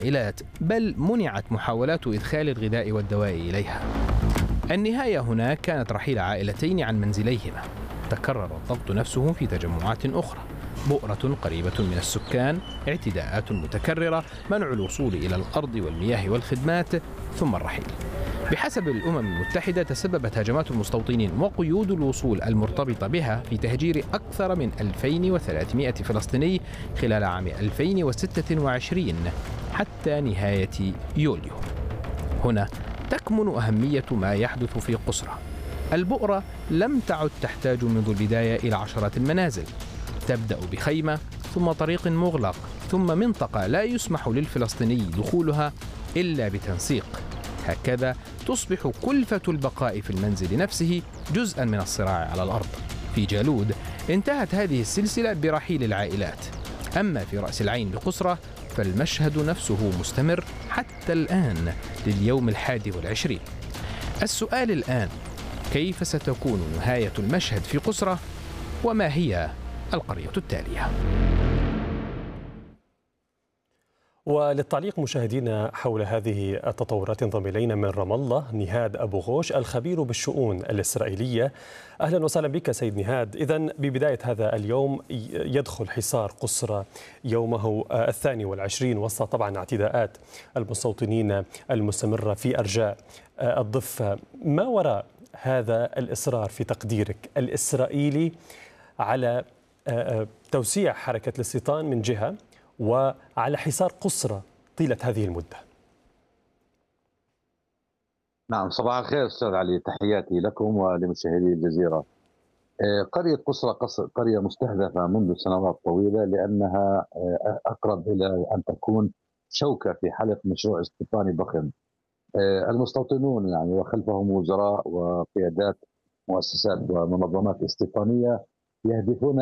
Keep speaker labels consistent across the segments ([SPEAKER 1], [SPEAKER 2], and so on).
[SPEAKER 1] العائلات، بل منعت محاولات إدخال الغذاء والدواء إليها. النهاية هنا كانت رحيل عائلتين عن منزليهما. تكرر الضغط نفسه في تجمعات أخرى: بؤرة قريبة من السكان، اعتداءات متكررة، منع الوصول إلى الأرض والمياه والخدمات، ثم الرحيل. بحسب الأمم المتحدة تسببت هجمات المستوطنين وقيود الوصول المرتبطة بها في تهجير أكثر من 2300 فلسطيني خلال عام 2026 حتى نهاية يوليو. هنا تكمن أهمية ما يحدث في قسرة. البؤرة لم تعد تحتاج منذ البداية إلى عشرات المنازل، تبدأ بخيمة، ثم طريق مغلق، ثم منطقة لا يسمح للفلسطيني دخولها إلا بتنسيق. هكذا تصبح كلفة البقاء في المنزل نفسه جزءا من الصراع على الأرض. في جالود انتهت هذه السلسلة برحيل العائلات. أما في رأس العين بقسرة فالمشهد نفسه مستمر حتى الآن لليوم 21. السؤال الآن: كيف ستكون نهاية المشهد في قسرة؟ وما هي القرية التالية؟
[SPEAKER 2] وللتعليق مشاهدينا حول هذه التطورات انضم إلينا من رام الله نهاد أبو غوش الخبير بالشؤون الإسرائيلية. أهلا وسهلا بك سيد نهاد. إذن ببداية هذا اليوم يدخل حصار قسرة يومه 22 وسط طبعا اعتداءات المستوطنين المستمرة في أرجاء الضفة. ما وراء هذا الإصرار في تقديرك الإسرائيلي على توسيع حركة الاستيطان من جهة وعلى حصار قسرة طيلة هذه المدة؟
[SPEAKER 3] نعم، صباح الخير أستاذ علي، تحياتي لكم ولمشاهدي الجزيرة. قرية قسرة قرية مستهدفة منذ سنوات طويلة لأنها أقرب إلى أن تكون شوكة في حلق مشروع استيطاني ضخم. المستوطنون يعني وخلفهم وزراء وقيادات مؤسسات ومنظمات استيطانية يهدفون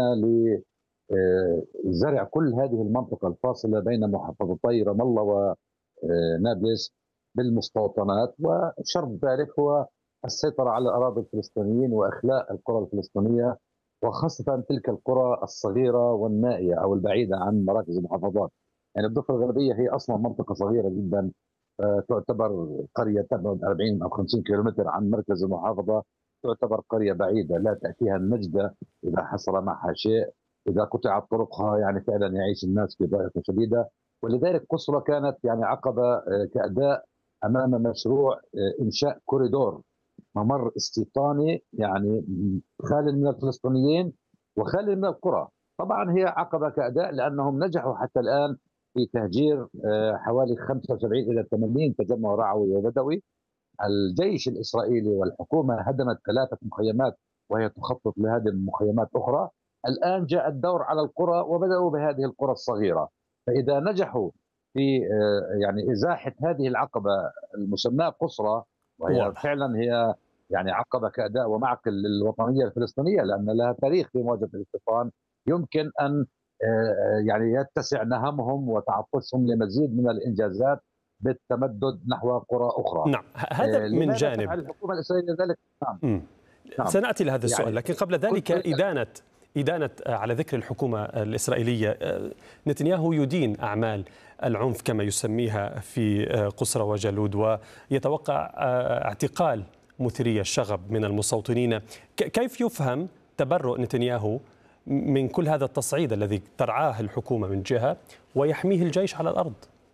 [SPEAKER 3] لزرع كل هذه المنطقة الفاصلة بين محافظتي رام الله ونابلس بالمستوطنات، وشرط ذلك هو السيطرة على الأراضي الفلسطينيين وإخلاء القرى الفلسطينية، وخاصة تلك القرى الصغيرة والنائية أو البعيدة عن مراكز المحافظات. يعني الضفة الغربية هي أصلا منطقة صغيرة جدا، تعتبر قرية تبعد 40 أو 50 كيلومتر عن مركز المحافظة، تعتبر قرية بعيدة لا تأتيها النجدة إذا حصل معها شيء، إذا قطعت طرقها يعني فعلا يعيش الناس في ضائقة شديدة. ولذلك قسرة كانت يعني عقبة كأداء أمام مشروع إنشاء كوريدور، ممر استيطاني يعني خالي من الفلسطينيين وخالي من القرى. طبعا هي عقبة كأداء لأنهم نجحوا حتى الآن في تهجير حوالي 75 إلى 80 تجمع رعوي وبدوي. الجيش الإسرائيلي والحكومة هدمت 3 مخيمات وهي تخطط لهدم مخيمات أخرى. الآن جاء الدور على القرى وبدأوا بهذه القرى الصغيرة. فإذا نجحوا في يعني إزاحة هذه العقبة المسماة قسرة، وهي فعلا هي يعني عقبة كأداء ومعقل للوطنية الفلسطينية لأن لها تاريخ في مواجهة الاستيطان، يمكن أن يعني يتسع نهمهم وتعطشهم لمزيد من الإنجازات بالتمدد نحو قرى أخرى.
[SPEAKER 2] نعم، هذا من جانب.
[SPEAKER 3] تفعل الحكومة الإسرائيلية ذلك؟ نعم.
[SPEAKER 2] نعم. سنأتي لهذا السؤال،
[SPEAKER 3] يعني
[SPEAKER 2] لكن قبل ذلك إدانة على ذكر الحكومة الإسرائيلية، نتنياهو يدين أعمال العنف كما يسميها في قسرة وجالود، ويتوقع اعتقال مثيري الشغب من المستوطنين. كيف يفهم تبرؤ نتنياهو من كل هذا التصعيد الذي ترعاه الحكومة من جهة ويحميه الجيش على الأرض؟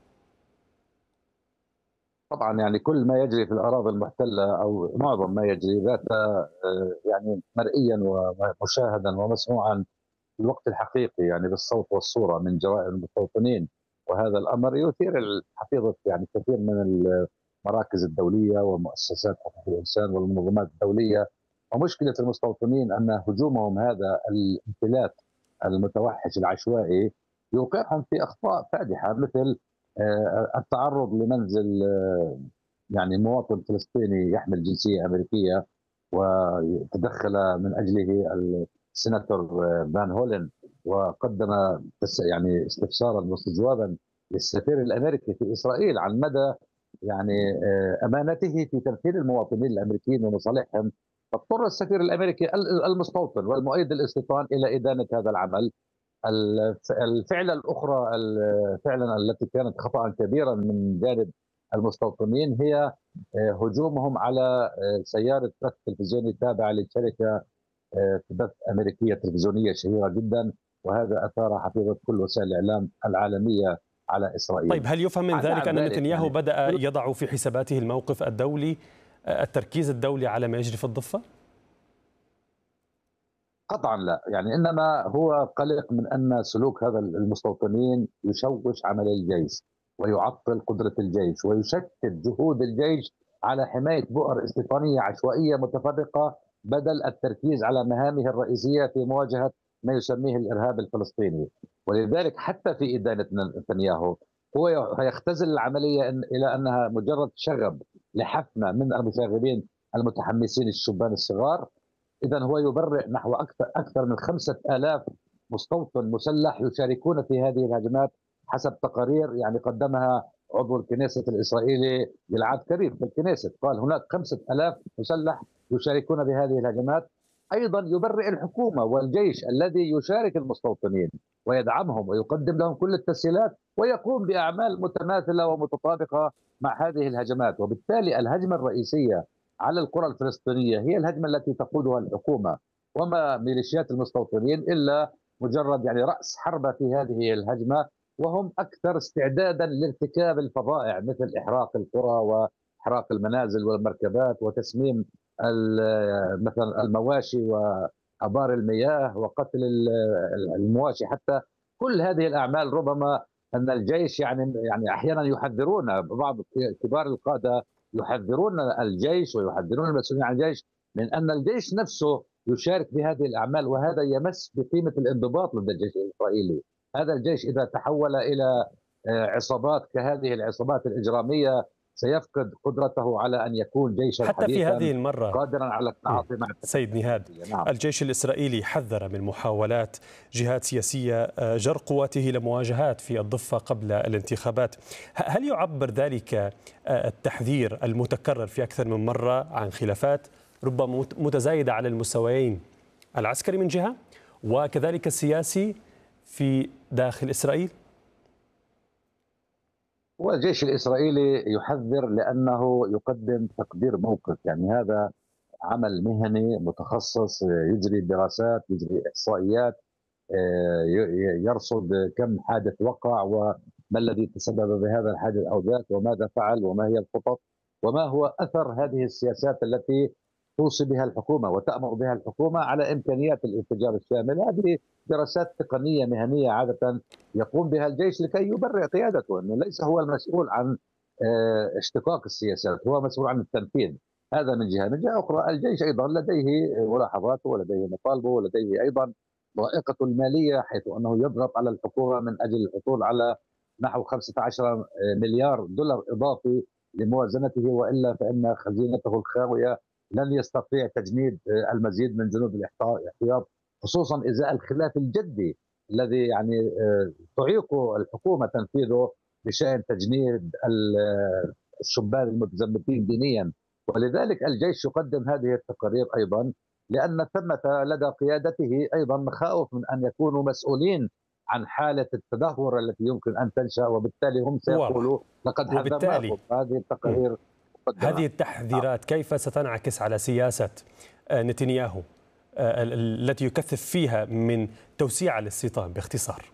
[SPEAKER 3] طبعا يعني كل ما يجري في الأراضي المحتلة أو معظم ما يجري ذات يعني مرئيا ومشاهدا ومسموعا في الوقت الحقيقي، يعني بالصوت والصورة من جرائم المستوطنين. وهذا الأمر يثير حفيظة يعني كثير من المراكز الدولية ومؤسسات حقوق الإنسان والمنظمات الدولية. ومشكلة المستوطنين أن هجومهم هذا الانفلات المتوحش العشوائي يوقعهم في أخطاء فادحة، مثل التعرض لمنزل يعني مواطن فلسطيني يحمل جنسية أمريكية وتدخل من أجله السيناتور فان هولن وقدم يعني استفسارا واستجوابا للسفير الأمريكي في إسرائيل عن مدى يعني أمانته في تمثيل المواطنين الأمريكيين ومصالحهم. فاضطر السفير الأمريكي المستوطن والمؤيد للاستيطان إلى إدانة هذا العمل. الفعلة الأخرى فعلا التي كانت خطأ كبيرا من جانب المستوطنين هي هجومهم على سيارة بث تلفزيوني تابعة لشركة بث أمريكية تلفزيونية شهيرة جدا، وهذا أثار حفيظة كل وسائل الإعلام العالمية على إسرائيل.
[SPEAKER 2] طيب هل يفهم من ذلك أن نتنياهو
[SPEAKER 3] يعني
[SPEAKER 2] بدأ يضع في حساباته الموقف الدولي، التركيز الدولي على ما يجري في الضفة؟
[SPEAKER 3] قطعا لا، يعني إنما هو قلق من أن سلوك هذا المستوطنين يشوش عمل الجيش ويعطل قدرة الجيش ويشتت جهود الجيش على حماية بؤر استيطانية عشوائية متفرقة بدل التركيز على مهامه الرئيسية في مواجهة ما يسميه الإرهاب الفلسطيني. ولذلك حتى في إدانة نتنياهو هو يختزل العملية إلى أنها مجرد شغب لحفنة من المشاغبين المتحمسين الشبان الصغار. إذا هو يبرئ نحو أكثر من 5000 مستوطن مسلح يشاركون في هذه الهجمات حسب تقارير يعني قدمها عضو الكنيسة الإسرائيلي جلعاد كريم في الكنيسة، قال هناك 5000 مسلح يشاركون بهذه الهجمات. أيضا يبرئ الحكومة والجيش الذي يشارك المستوطنين ويدعمهم ويقدم لهم كل التسهيلات ويقوم بأعمال متماثلة ومتطابقة مع هذه الهجمات. وبالتالي الهجمة الرئيسية على القرى الفلسطينية هي الهجمة التي تقودها الحكومة، وما ميليشيات المستوطنين إلا مجرد يعني رأس حربة في هذه الهجمة، وهم أكثر استعدادا لارتكاب الفظائع مثل إحراق القرى وإحراق المنازل والمركبات وتسميم مثلا المواشي وآبار المياه وقتل المواشي. حتى كل هذه الأعمال ربما أن الجيش يعني أحيانا يحذرون بعض كبار القادة يحذرون الجيش ويحذرون المسؤولين عن الجيش من أن الجيش نفسه يشارك في هذه الأعمال، وهذا يمس بقيمة الانضباط لدى الجيش الإسرائيلي. هذا الجيش إذا تحول إلى عصابات كهذه العصابات الإجرامية سيفقد قدرته على أن يكون جيشا
[SPEAKER 2] حتى في هذه المرة
[SPEAKER 3] قادرا على التعاطي مع
[SPEAKER 2] سيد نهاد. نعم. الجيش الإسرائيلي حذر من محاولات جهات سياسية جر قواته لمواجهات في الضفة قبل الانتخابات. هل يعبر ذلك التحذير المتكرر في أكثر من مرة عن خلافات ربما متزايدة على المستويين العسكري من جهة وكذلك السياسي في داخل إسرائيل؟
[SPEAKER 3] والجيش الإسرائيلي يحذر لأنه يقدم تقدير موقف، يعني هذا عمل مهني متخصص يجري دراسات يجري إحصائيات يرصد كم حادث وقع وما الذي تسبب بهذا الحادث أو ذاك وماذا فعل وما هي الخطط وما هو أثر هذه السياسات التي توصي بها الحكومة وتأمر بها الحكومة على إمكانيات الانفجار الشامل. هذه دراسات تقنية مهنية عادة يقوم بها الجيش لكي يبرئ قيادته، أنه ليس هو المسؤول عن اشتقاق السياسات، هو مسؤول عن التنفيذ. هذا من جهة. من جهة أخرى الجيش أيضا لديه ملاحظاته ولديه مطالبه ولديه أيضا ضائقته المالية، حيث أنه يضغط على الحكومة من أجل الحصول على نحو 15 مليار دولار إضافي لموازنته، وإلا فإن خزينته الخاوية لن يستطيع تجنيد المزيد من جنود الاحتياط، خصوصا ازاء الخلاف الجدي الذي يعني تعيق الحكومه تنفيذه بشان تجنيد الشبان المتزمتين دينيا. ولذلك الجيش يقدم هذه التقارير ايضا لان ثمه لدى قيادته ايضا مخاوف من ان يكونوا مسؤولين عن حاله التدهور التي يمكن ان تنشا، وبالتالي هم سيقولوا لقد حذرناكم. هذه التقارير
[SPEAKER 2] هذه التحذيرات كيف ستنعكس على سياسة نتنياهو التي يكثف فيها من توسيع الاستيطان باختصار؟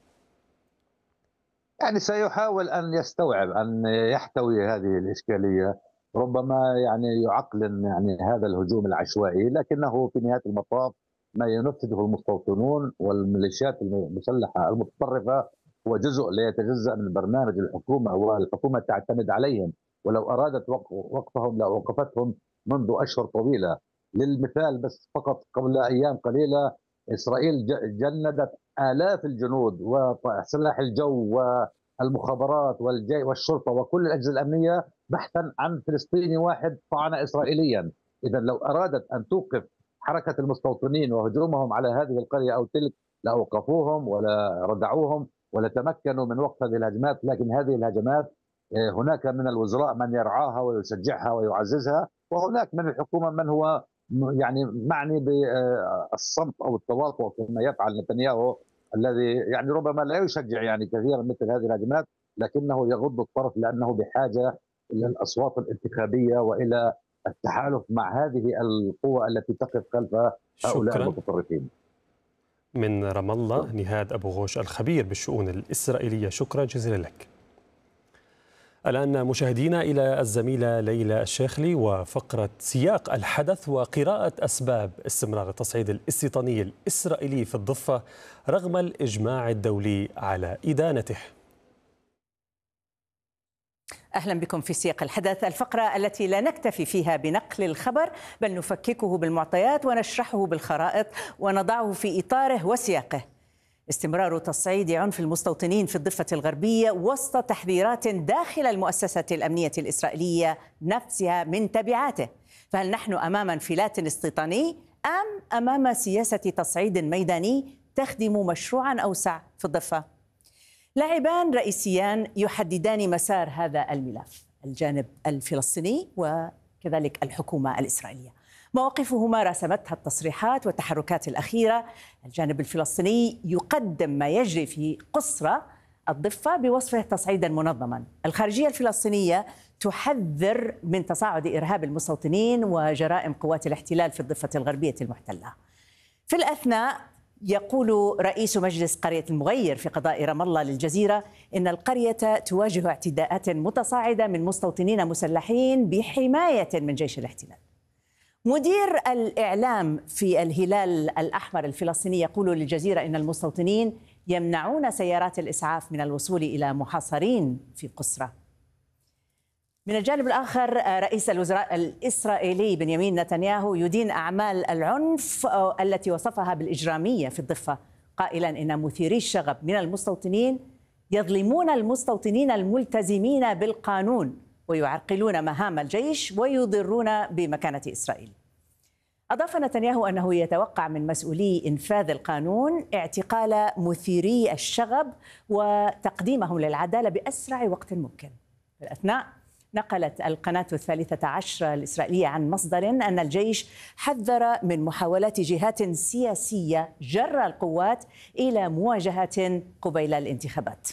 [SPEAKER 3] يعني سيحاول أن يستوعب أن يحتوي هذه الإشكالية، ربما يعني يعقلن يعني هذا الهجوم العشوائي، لكنه في نهاية المطاف ما ينفذه المستوطنون والميليشيات المسلحة المتطرفة هو جزء لا يتجزأ من برنامج الحكومة، والحكومة تعتمد عليهم، ولو أرادت وقفهم لأوقفتهم منذ أشهر طويلة. للمثال بس فقط قبل أيام قليلة إسرائيل جندت آلاف الجنود وسلاح الجو والمخابرات والشرطة وكل الأجهزة الأمنية بحثا عن فلسطيني واحد طعن إسرائيليا. إذا لو أرادت أن توقف حركة المستوطنين وهجومهم على هذه القرية أو تلك لأوقفوهم ولا ردعوهم ولا تمكنوا من وقف هذه الهجمات. لكن هذه الهجمات هناك من الوزراء من يرعاها ويشجعها ويعززها، وهناك من الحكومة من هو يعني معني بالصمت أو التواطؤ كما يفعل نتنياهو الذي يعني ربما لا يشجع يعني كثيرا مثل هذه الهجمات، لكنه يغض الطرف لأنه بحاجة إلى الأصوات الانتخابية وإلى التحالف مع هذه القوى التي تقف خلف هؤلاء
[SPEAKER 2] شكرا.
[SPEAKER 3] المتطرفين.
[SPEAKER 2] من رام الله نهاد أبو غوش الخبير بالشؤون الإسرائيلية، شكرا جزيلا لك. الآن مشاهدينا إلى الزميلة ليلى الشيخلي وفقرة سياق الحدث وقراءة أسباب استمرار التصعيد الاستيطاني الإسرائيلي في الضفة رغم الإجماع الدولي على إدانته.
[SPEAKER 4] أهلا بكم في سياق الحدث، الفقرة التي لا نكتفي فيها بنقل الخبر بل نفككه بالمعطيات ونشرحه بالخرائط ونضعه في إطاره وسياقه. استمرار تصعيد عنف المستوطنين في الضفة الغربية وسط تحذيرات داخل المؤسسة الأمنية الإسرائيلية نفسها من تبعاته، فهل نحن أمام انفلات استيطاني أم أمام سياسة تصعيد ميداني تخدم مشروعا أوسع في الضفة؟ لاعبان رئيسيان يحددان مسار هذا الملف، الجانب الفلسطيني وكذلك الحكومة الإسرائيلية. مواقفهما رسمتها التصريحات والتحركات الأخيرة. الجانب الفلسطيني يقدم ما يجري في قصرى الضفة بوصفه تصعيدا منظما. الخارجية الفلسطينية تحذر من تصاعد إرهاب المستوطنين وجرائم قوات الاحتلال في الضفة الغربية المحتلة. في الأثناء يقول رئيس مجلس قرية المغير في قضاء رام الله للجزيرة إن القرية تواجه اعتداءات متصاعدة من مستوطنين مسلحين بحماية من جيش الاحتلال. مدير الإعلام في الهلال الأحمر الفلسطيني يقول للجزيرة إن المستوطنين يمنعون سيارات الإسعاف من الوصول إلى محاصرين في قصرى. من الجانب الآخر رئيس الوزراء الإسرائيلي بنيامين نتنياهو يدين أعمال العنف التي وصفها بالإجرامية في الضفة، قائلا إن مثيري الشغب من المستوطنين يظلمون المستوطنين الملتزمين بالقانون ويعرقلون مهام الجيش ويضرون بمكانة إسرائيل. أضاف نتنياهو أنه يتوقع من مسؤولي إنفاذ القانون اعتقال مثيري الشغب وتقديمهم للعدالة بأسرع وقت ممكن. في الأثناء نقلت القناة 13 الإسرائيلية عن مصدر أن الجيش حذر من محاولات جهات سياسية جر القوات إلى مواجهة قبيل الانتخابات.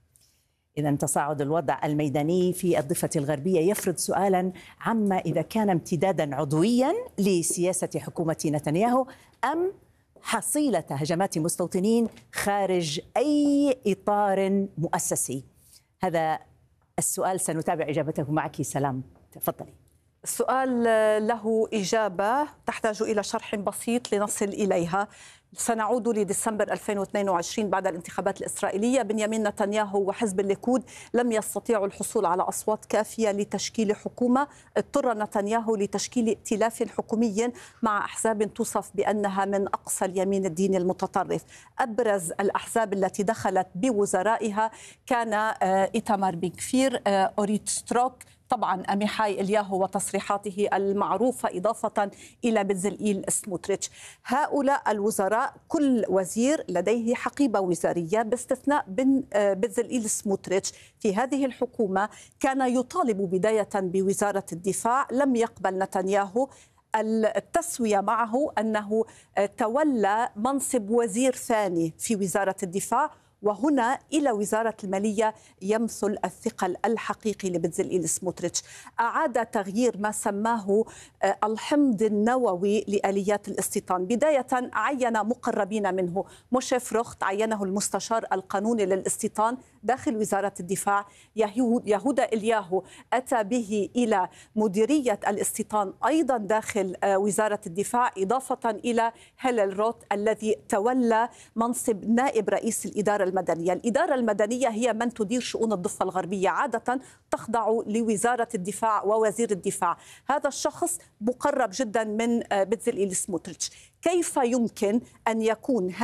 [SPEAKER 4] إذن تصاعد الوضع الميداني في الضفة الغربية يفرض سؤالا عما إذا كان امتدادا عضويا لسياسة حكومة نتنياهو أم حصيلة هجمات مستوطنين خارج أي إطار مؤسسي. هذا السؤال سنتابع إجابته معك. سلام، تفضلي.
[SPEAKER 5] السؤال له إجابة تحتاج إلى شرح بسيط لنصل إليها. سنعود لديسمبر 2022 بعد الانتخابات الإسرائيلية. بنيامين نتنياهو وحزب الليكود لم يستطيعوا الحصول على أصوات كافية لتشكيل حكومة. اضطر نتنياهو لتشكيل ائتلاف حكومي مع أحزاب توصف بأنها من أقصى اليمين الديني المتطرف. أبرز الأحزاب التي دخلت بوزرائها كان إيتامار بن غفير، أوريت ستروك، طبعا أميحاي إلياهو وتصريحاته المعروفة، إضافة إلى بزلئيل سموتريتش. هؤلاء الوزراء كل وزير لديه حقيبة وزارية باستثناء بزلئيل سموتريتش. في هذه الحكومة كان يطالب بداية بوزارة الدفاع. لم يقبل نتنياهو التسوية معه أنه تولى منصب وزير ثاني في وزارة الدفاع، وهنا إلى وزارة المالية يمثل الثقل الحقيقي لبزلئيل سموتريتش. أعاد تغيير ما سماه الحمض النووي لآليات الاستيطان. بداية عين مقربين منه، موشي فروخت عينه المستشار القانوني للاستيطان داخل وزارة الدفاع. يهودا إلياهو أتى به إلى مديرية الاستيطان أيضا داخل وزارة الدفاع، إضافة إلى هيلل روت الذي تولى منصب نائب رئيس الإدارة المدنية. الإدارة المدنية هي من تدير شؤون الضفة الغربية، عادة تخضع لوزارة الدفاع ووزير الدفاع. هذا الشخص مقرب جدا من بزلئيل سموتريتش. كيف يمكن أن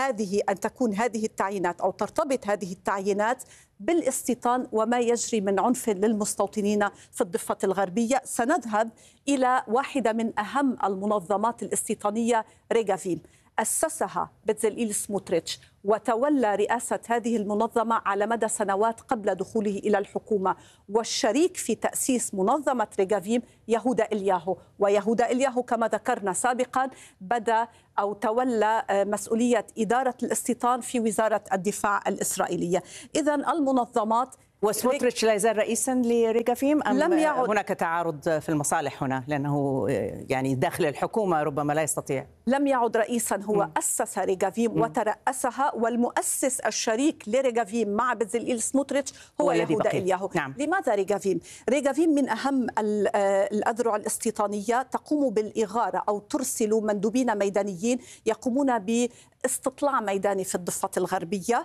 [SPEAKER 5] تكون هذه التعيينات أو ترتبط هذه التعيينات بالاستيطان وما يجري من عنف للمستوطنين في الضفة الغربية؟ سنذهب إلى واحدة من أهم المنظمات الاستيطانية، ريغافيم. أسسها بتزلئيل سموتريتش وتولى رئاسة هذه المنظمة على مدى سنوات قبل دخوله إلى الحكومة، والشريك في تأسيس منظمة ريغافيم يهودا إلياهو. ويهودا إلياهو كما ذكرنا سابقا بدأ أو تولى مسؤولية إدارة الاستيطان في وزارة الدفاع الإسرائيلية. إذن المنظمات
[SPEAKER 4] وسموتريتش لا يزال رئيسا لريغافيم أم
[SPEAKER 5] لم يعد
[SPEAKER 4] هناك تعارض في المصالح هنا لأنه يعني داخل الحكومة ربما لا يستطيع؟
[SPEAKER 5] لم يعد رئيسا، هو أسس ريغافيم وترأسها، والمؤسس الشريك لريغافيم مع بتزلئيل سموتريتش هو يهودا إلياهو.
[SPEAKER 4] نعم.
[SPEAKER 5] لماذا ريغافيم؟ ريغافيم من أهم الأذرع الاستيطانية، تقوم بالإغارة أو ترسل مندوبين ميدانيين يقومون باستطلاع ميداني في الضفة الغربية.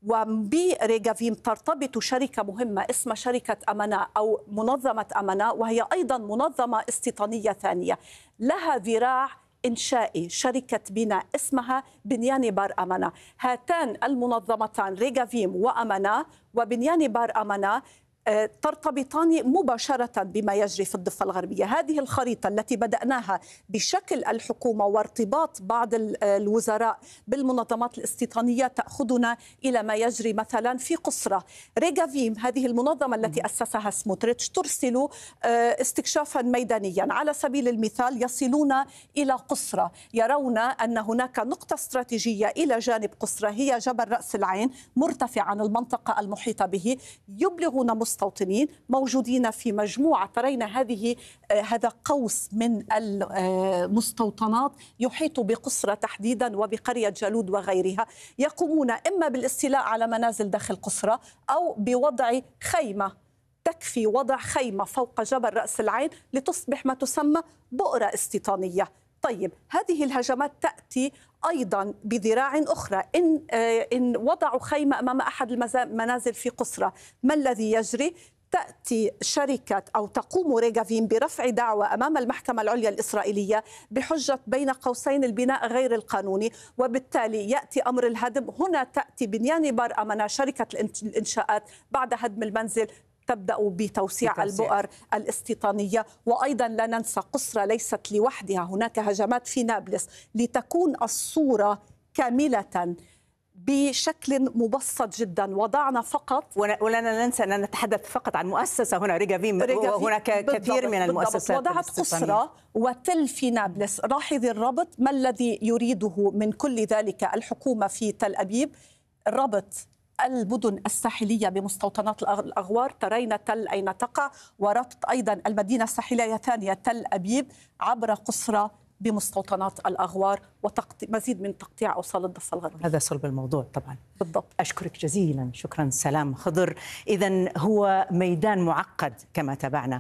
[SPEAKER 5] وبريغافيم ترتبط شركة مهمة اسمها شركة أمانا أو منظمة أمانا، وهي أيضا منظمة استيطانية ثانية لها ذراع إنشائي، شركة بناء اسمها بنيان بار أمانا. هاتان المنظمتان ريغافيم وأمانا وبنيان بار أمانا ترتبطان مباشرة بما يجري في الضفة الغربية. هذه الخريطة التي بدأناها بشكل الحكومة وارتباط بعض الوزراء بالمنظمات الاستيطانية تأخذنا إلى ما يجري مثلا في قصرة. ريغافيم هذه المنظمة التي أسسها سموتريتش ترسل استكشافا ميدانيا. على سبيل المثال يصلون إلى قصرة، يرون أن هناك نقطة استراتيجية إلى جانب قصرة هي جبل رأس العين مرتفع عن المنطقة المحيطة به، يبلغون مستوطنين موجودين في مجموعة. ترين هذا قوس من المستوطنات يحيط بقصرة تحديدا وبقرية جالود وغيرها، يقومون إما بالاستيلاء على منازل داخل قصرة أو بوضع خيمة، تكفي وضع خيمة فوق جبل رأس العين لتصبح ما تسمى بؤرة استيطانية. طيب هذه الهجمات تأتي أيضا بذراع أخرى. إن وضعوا خيمة أمام أحد المنازل في قصرة، ما الذي يجري؟ تأتي شركة أو تقوم ريغافيم برفع دعوى أمام المحكمة العليا الإسرائيلية بحجة بين قوسين البناء غير القانوني، وبالتالي يأتي أمر الهدم. هنا تأتي بنيان بار أمانا شركة الإنشاءات بعد هدم المنزل تبدأ بتوسيع البؤر الاستيطانية. وأيضا لا ننسى قصرة ليست لوحدها، هناك هجمات في نابلس. لتكون الصورة كاملة بشكل مبسط جدا وضعنا فقط،
[SPEAKER 4] ولا ننسى أن نتحدث فقط عن مؤسسة هنا ريغافيم، وهناك كثير من المؤسسات.
[SPEAKER 5] وضعت قصرة وتل في نابلس. لاحظي الربط، ما الذي يريده من كل ذلك الحكومة في تل أبيب؟ ربط المدن الساحلية بمستوطنات الأغوار، ترين تل أين تقع، وربط أيضا المدينة الساحلية الثانية تل أبيب عبر قصرة بمستوطنات الأغوار، ومزيد من تقطيع أوصال الضفة الغربية.
[SPEAKER 4] هذا صلب الموضوع طبعا.
[SPEAKER 5] بالضبط.
[SPEAKER 4] أشكرك جزيلا، شكرا سلام خضر. إذن هو ميدان معقد كما تابعنا.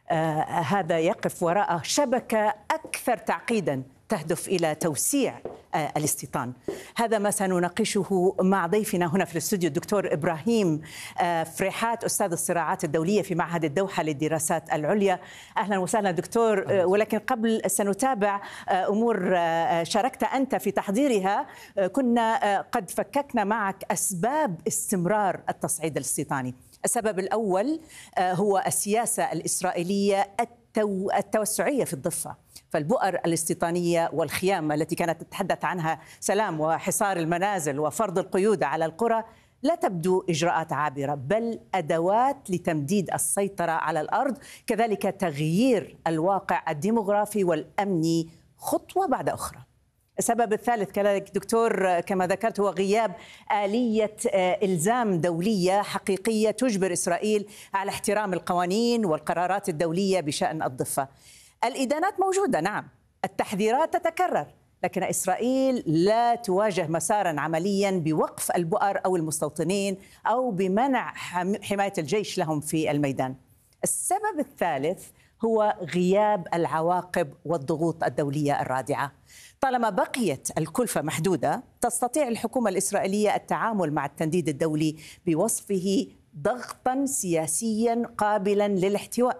[SPEAKER 4] هذا يقف وراء شبكة أكثر تعقيدا تهدف إلى توسيع الاستيطان. هذا ما سنناقشه مع ضيفنا هنا في الاستوديو الدكتور إبراهيم فريحات، أستاذ الصراعات الدولية في معهد الدوحة للدراسات العليا. أهلا وسهلا دكتور. ولكن قبل سنتابع أمور شاركت أنت في تحضيرها، كنا قد فككنا معك أسباب استمرار التصعيد الاستيطاني. السبب الأول هو السياسة الإسرائيلية التوسعية في الضفة، فالبؤر الاستيطانية والخيام التي كانت تتحدث عنها سلام وحصار المنازل وفرض القيود على القرى لا تبدو إجراءات عابرة، بل أدوات لتمديد السيطرة على الأرض، كذلك تغيير الواقع الديمغرافي والأمني خطوة بعد أخرى. السبب الثالث كذلك دكتور كما ذكرت هو غياب آلية إلزام دولية حقيقية تجبر إسرائيل على احترام القوانين والقرارات الدولية بشأن الضفة. الإدانات موجودة نعم، التحذيرات تتكرر، لكن إسرائيل لا تواجه مسارا عمليا بوقف البؤر أو المستوطنين أو بمنع حماية الجيش لهم في الميدان. السبب الثالث هو غياب العواقب والضغوط الدولية الرادعة. طالما بقيت الكلفة محدودة، تستطيع الحكومة الإسرائيلية التعامل مع التنديد الدولي بوصفه ضغطا سياسيا قابلا للاحتواء.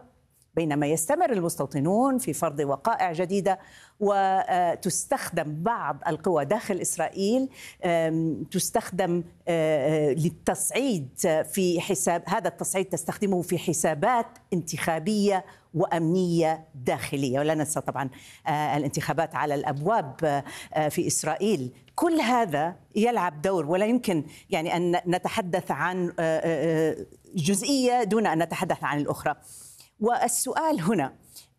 [SPEAKER 4] بينما يستمر المستوطنون في فرض وقائع جديدة، وتستخدم بعض القوى داخل إسرائيل تستخدم للتصعيد في حساب هذا التصعيد تستخدمه في حسابات انتخابية وأمنية داخلية، ولا ننسى طبعا الانتخابات على الأبواب في إسرائيل. كل هذا يلعب دور، ولا يمكن يعني أن نتحدث عن جزئية دون أن نتحدث عن الأخرى. والسؤال هنا،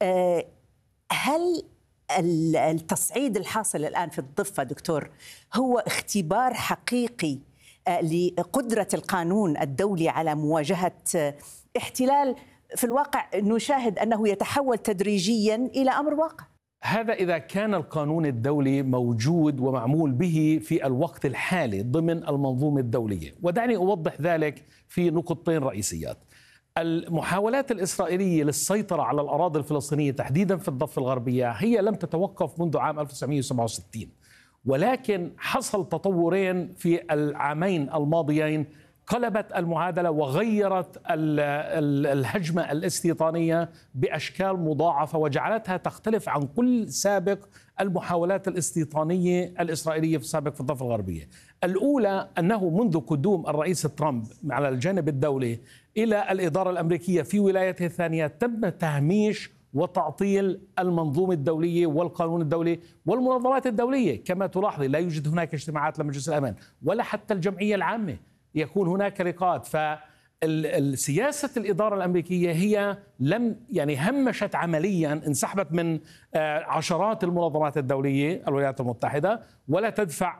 [SPEAKER 4] هل التصعيد الحاصل الآن في الضفة دكتور هو اختبار حقيقي لقدرة القانون الدولي على مواجهة احتلال في الواقع نشاهد أنه يتحول تدريجيا إلى أمر واقع؟
[SPEAKER 6] هذا إذا كان القانون الدولي موجود ومعمول به في الوقت الحالي ضمن المنظومة الدولية. ودعني أوضح ذلك في نقطتين رئيسيات. المحاولات الإسرائيلية للسيطرة على الأراضي الفلسطينية تحديدا في الضفة الغربية هي لم تتوقف منذ عام 1967، ولكن حصل تطورين في العامين الماضيين قلبت المعادلة وغيرت الهجمة الاستيطانية بأشكال مضاعفة وجعلتها تختلف عن كل سابق المحاولات الاستيطانية الإسرائيلية في السابق في الضفة الغربية. الأولى أنه منذ قدوم الرئيس ترامب على الجانب الدولي إلى الإدارة الأمريكية في ولايته الثانية تم تهميش وتعطيل المنظومة الدولية والقانون الدولي والمنظمات الدولية. كما تلاحظي لا يوجد هناك اجتماعات لمجلس الأمن ولا حتى الجمعية العامة يكون هناك لقاءات. فالسياسة الإدارة الأمريكية هي لم همشت عمليا، انسحبت من عشرات المنظمات الدولية الولايات المتحدة ولا تدفع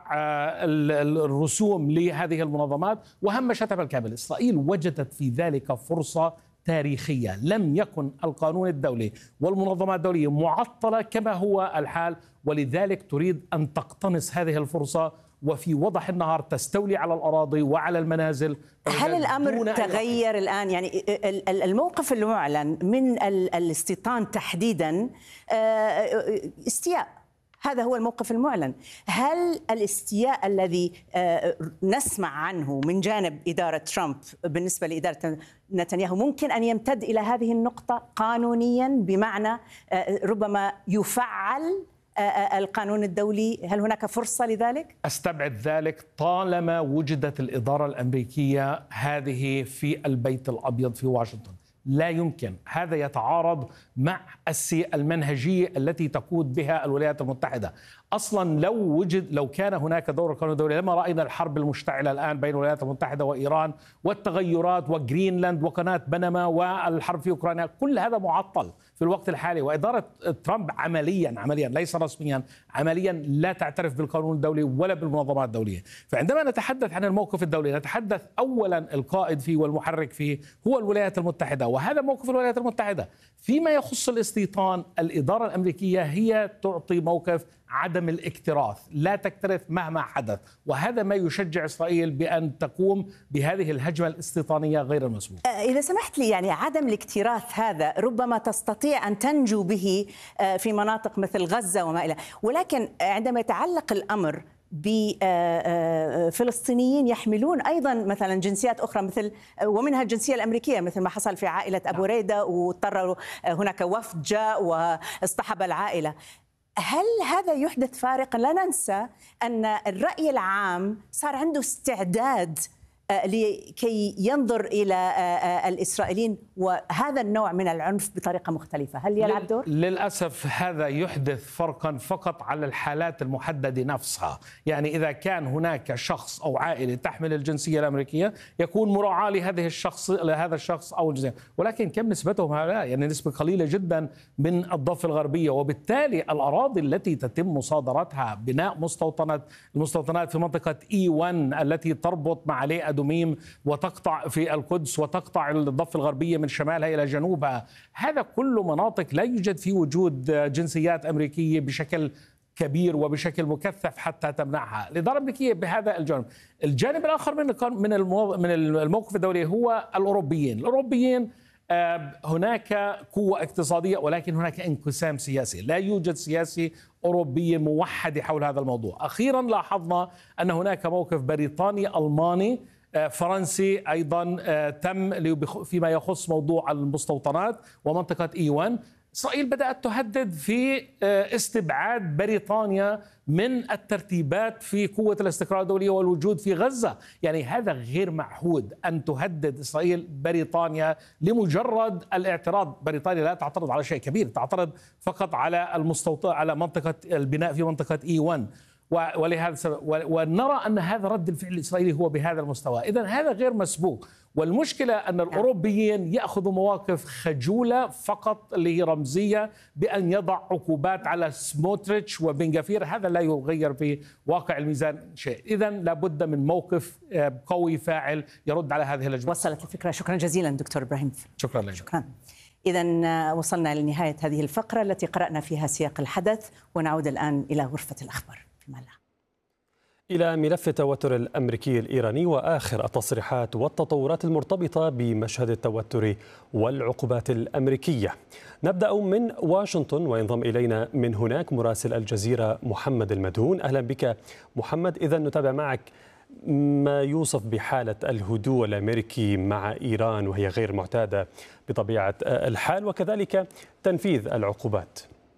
[SPEAKER 6] الرسوم لهذه المنظمات وهمشتها بالكامل. إسرائيل وجدت في ذلك فرصة تاريخية. لم يكن القانون الدولي والمنظمات الدولية معطلة كما هو الحال، ولذلك تريد أن تقتنص هذه الفرصة وفي وضح النهار تستولي على الأراضي وعلى المنازل.
[SPEAKER 4] هل الأمر تغير الآن؟ يعني الموقف المعلن من الاستيطان تحديدا استياء، هذا هو الموقف المعلن. هل الاستياء الذي نسمع عنه من جانب إدارة ترامب بالنسبة لإدارة نتنياهو ممكن أن يمتد إلى هذه النقطة قانونيا، بمعنى ربما يفعل القانون الدولي؟ هل هناك فرصة لذلك؟
[SPEAKER 6] أستبعد ذلك طالما وجدت الإدارة الأمريكية هذه في البيت الأبيض في واشنطن. لا يمكن، هذا يتعارض مع المنهجية التي تقود بها الولايات المتحدة. أصلا لو كان هناك دور القانون الدولي لما رأينا الحرب المشتعلة الآن بين الولايات المتحدة وإيران والتغيرات وجرينلاند وقناة بنما والحرب في أوكرانيا. كل هذا معطل في الوقت الحالي، وإدارة ترامب عمليا ليس رسميا، عمليا لا تعترف بالقانون الدولي ولا بالمنظمات الدولية. فعندما نتحدث عن الموقف الدولي نتحدث أولا القائد فيه والمحرك فيه هو الولايات المتحدة، وهذا موقف الولايات المتحدة. فيما يخص الاستيطان، الإدارة الأمريكية هي تعطي موقف عدم الاكتراث، لا تكترث مهما حدث، وهذا ما يشجع إسرائيل بأن تقوم بهذه الهجمة الاستيطانية غير المسبوقة.
[SPEAKER 4] إذا سمحت لي، يعني عدم الاكتراث هذا ربما تستطيع أن تنجو به في مناطق مثل غزة وما إلى، ولكن عندما يتعلق الأمر بفلسطينيين يحملون أيضا مثلا جنسيات أخرى مثل ومنها الجنسية الأمريكية، مثل ما حصل في عائلة أبو ريدة واضطروا هناك وفد جاء واصطحب العائلة، هل هذا يحدث فارقا؟ لا ننسى أن الرأي العام صار عنده استعداد لكي ينظر إلى الإسرائيليين وهذا النوع من العنف بطريقة مختلفة. هل يلعب دور؟
[SPEAKER 6] للأسف هذا يحدث فرقا فقط على الحالات المحددة نفسها. يعني إذا كان هناك شخص أو عائلة تحمل الجنسية الأمريكية يكون مراعاة لهذا الشخص أو الجنسية، ولكن كم نسبتهم هؤلاء؟ يعني نسبة قليلة جدا من الضفة الغربية، وبالتالي الأراضي التي تتم مصادرتها بناء المستوطنات في منطقة E1 التي تربط مع أدوميم وتقطع في القدس وتقطع الضفة الغربية من شمالها إلى جنوبها، هذا كله مناطق لا يوجد في وجود جنسيات أمريكية بشكل كبير وبشكل مكثف حتى تمنعها. الإدارة الأمريكية بهذا الجانب. الجانب الآخر من الموقف الدولي هو الأوروبيين هناك قوة اقتصادية ولكن هناك انقسام سياسي، لا يوجد سياسي أوروبي موحد حول هذا الموضوع. أخيرا لاحظنا أن هناك موقف بريطاني ألماني فرنسي أيضا تم فيما يخص موضوع المستوطنات ومنطقة إيوان. إسرائيل بدأت تهدد في استبعاد بريطانيا من الترتيبات في قوة الاستقرار الدولية والوجود في غزة. يعني هذا غير معهود أن تهدد إسرائيل بريطانيا لمجرد الاعتراض. بريطانيا لا تعترض على شيء كبير، تعترض فقط على على منطقة البناء في منطقة إيوان، ولهذا السبب ونرى أن هذا رد الفعل الإسرائيلي هو بهذا المستوى. إذن هذا غير مسبوق. والمشكلة أن الأوروبيين يأخذوا مواقف خجولة فقط اللي هي رمزية بأن يضع عقوبات على سموتريتش وبن غفير. هذا لا يغير في واقع الميزان شيء. إذن لابد من موقف قوي فاعل يرد على هذه الأجواء.
[SPEAKER 4] وصلت الفكرة. شكرا جزيلا دكتور إبراهيم.
[SPEAKER 6] شكرا لك.
[SPEAKER 4] شكرا. إذن وصلنا لنهاية هذه الفقرة التي قرأنا فيها سياق الحدث، ونعود الآن إلى غرفة الأخبار في مالها.
[SPEAKER 2] إلى ملف التوتر الأمريكي الإيراني وآخر التصريحات والتطورات المرتبطة بمشهد التوتر والعقوبات الأمريكية. نبدأ من واشنطن وينضم إلينا من هناك مراسل الجزيرة محمد المدهون. أهلا بك محمد. إذا نتابع معك ما يوصف بحالة الهدوء الأمريكي مع إيران وهي غير معتادة بطبيعة الحال، وكذلك تنفيذ العقوبات.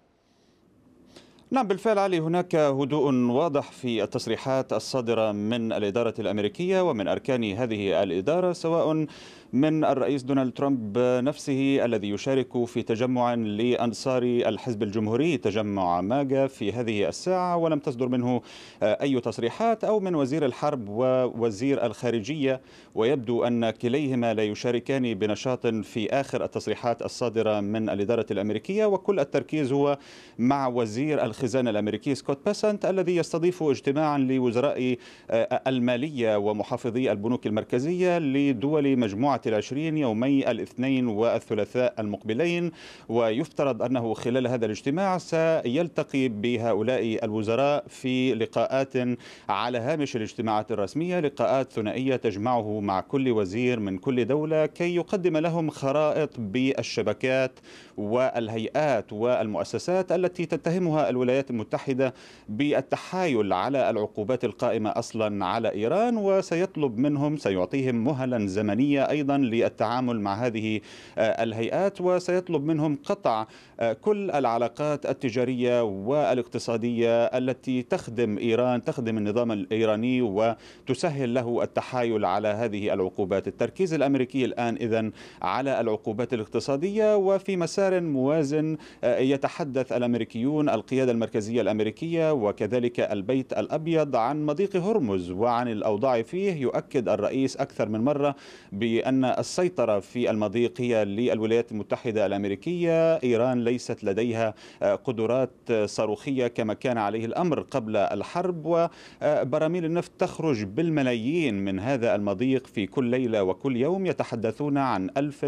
[SPEAKER 7] نعم بالفعل علي، هناك هدوء واضح في التصريحات الصادرة من الإدارة الأمريكية ومن أركان هذه الإدارة، سواء من الرئيس دونالد ترامب نفسه الذي يشارك في تجمع لأنصار الحزب الجمهوري، تجمع ماجا في هذه الساعة، ولم تصدر منه أي تصريحات، أو من وزير الحرب ووزير الخارجية، ويبدو أن كليهما لا يشاركان بنشاط في آخر التصريحات الصادرة من الإدارة الأمريكية. وكل التركيز هو مع وزير الخزانة الأمريكي سكوت بيسنت الذي يستضيف اجتماعا لوزراء المالية ومحافظي البنوك المركزية لدول مجموعة ال20 يومي الاثنين والثلاثاء المقبلين. ويفترض أنه خلال هذا الاجتماع سيلتقي بهؤلاء الوزراء في لقاءات على هامش الاجتماعات الرسمية، لقاءات ثنائية تجمعه مع كل وزير من كل دولة كي يقدم لهم خرائط بالشبكات والهيئات والمؤسسات التي تتهمها الولايات المتحدة بالتحايل على العقوبات القائمة أصلا على إيران، وسيطلب منهم، سيعطيهم مهلا زمنية أيضا للتعامل مع هذه الهيئات، وسيطلب منهم قطع كل العلاقات التجارية والاقتصادية التي تخدم إيران، تخدم النظام الإيراني وتسهل له التحايل على هذه العقوبات. التركيز الأمريكي الآن إذن على العقوبات الاقتصادية، وفي مسار موازن يتحدث الأمريكيون، القيادة المركزية الأمريكية وكذلك البيت الأبيض، عن مضيق هرمز وعن الأوضاع فيه. يؤكد الرئيس أكثر من مرة بأن السيطرة في المضيق هي للولايات المتحدة الأمريكية. إيران ليست لديها قدرات صاروخية كما كان عليه الأمر قبل الحرب، وبراميل النفط تخرج بالملايين من هذا المضيق في كل ليلة وكل يوم. يتحدثون عن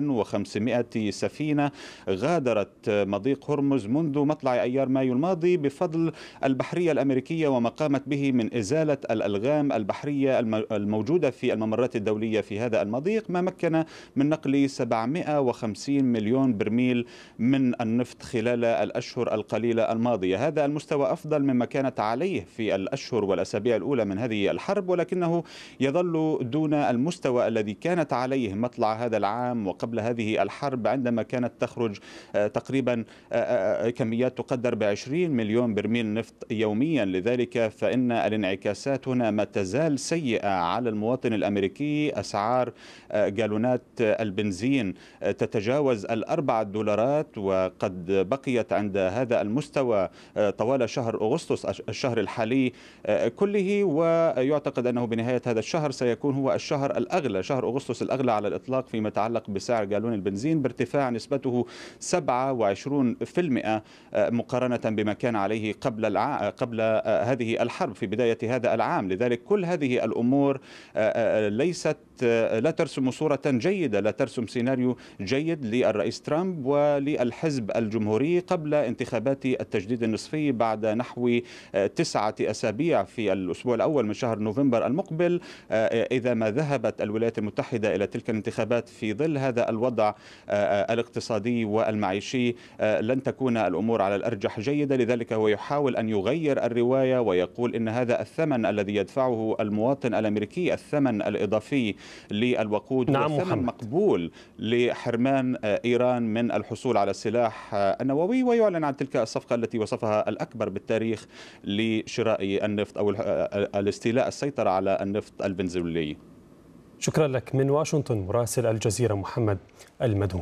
[SPEAKER 7] 1500 سفينة غادرت مضيق هرمز منذ مطلع أيار مايو الماضي بفضل البحرية الأمريكية وما قامت به من إزالة الألغام البحرية الموجودة في الممرات الدولية في هذا المضيق، ما مكن من نقل 750 مليون برميل من النفط خلال الأشهر القليلة الماضية. هذا المستوى أفضل مما كانت عليه في الأشهر والأسابيع الأولى من هذه الحرب، ولكنه يظل دون المستوى الذي كانت عليه مطلع هذا العام وقبل هذه الحرب، عندما كانت تخرج تقريبا كميات تقدر ب20 مليون برميل نفط يوميا. لذلك فإن الانعكاسات هنا ما تزال سيئة على المواطن الأمريكي. أسعار جالونات البنزين تتجاوز $4، وقد بقيت عند هذا المستوى طوال شهر أغسطس الشهر الحالي كله، ويعتقد أنه بنهاية هذا الشهر سيكون هو الشهر الأغلى، شهر أغسطس الأغلى على الإطلاق فيما يتعلق بسعر جالون البنزين، بارتفاع نسبته 27% مقارنة بما كان عليه قبل هذه الحرب في بداية هذا العام. لذلك كل هذه الأمور ليست لا ترسم صورة جيدة، لا ترسم سيناريو جيد للرئيس ترامب وللحزب الجمهوري قبل انتخابات التجديد النصفي بعد نحو 9 أسابيع في الأسبوع الأول من شهر نوفمبر المقبل. إذا ما ذهبت الولايات المتحدة إلى تلك الانتخابات في ظل هذا الوضع الاقتصادي والمعيشي لن تكون الأمور على الأرجح جيدة. لذلك هو يحاول أن يغير الرواية ويقول إن هذا الثمن الذي يدفعه المواطن الأمريكي، الثمن الإضافي للوقود،
[SPEAKER 2] نعم
[SPEAKER 7] هو ثمن مقبول لحرمان إيران من الحصول على السلاح النووي، ويعلن عن تلك الصفقة التي وصفها الأكبر بالتاريخ لشراء النفط أو الاستيلاء السيطرة على النفط الفنزويلي.
[SPEAKER 2] شكرا لك من واشنطن مراسل الجزيرة محمد المدون.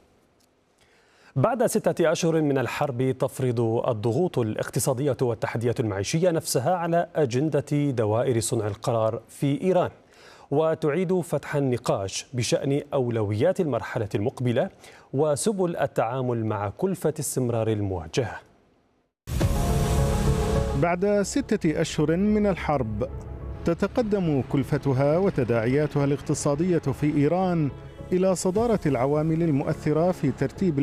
[SPEAKER 2] بعد 6 أشهر من الحرب تفرض الضغوط الاقتصادية والتحديات المعيشية نفسها على أجندة دوائر صنع القرار في إيران، وتعيد فتح النقاش بشأن أولويات المرحلة المقبلة وسبل التعامل مع كلفة استمرار المواجهة.
[SPEAKER 8] بعد 6 أشهر من الحرب تتقدم كلفتها وتداعياتها الاقتصادية في إيران إلى صدارة العوامل المؤثرة في ترتيب